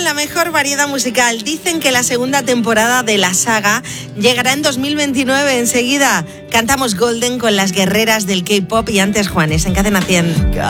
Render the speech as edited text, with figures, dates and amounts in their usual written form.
la mejor variedad musical. Dicen que la segunda temporada de la saga llegará en 2029. Enseguida cantamos Golden con las guerreras del K-pop y antes Juanes en Cadena 100.